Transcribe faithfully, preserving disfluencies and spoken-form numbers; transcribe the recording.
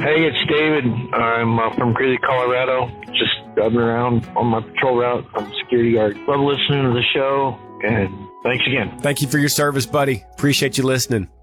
Hey, it's David. I'm uh, from Greeley, Colorado. Just driving around on my patrol route. I'm a security guard. Love listening to the show, and thanks again. Thank you for your service, buddy. Appreciate you listening.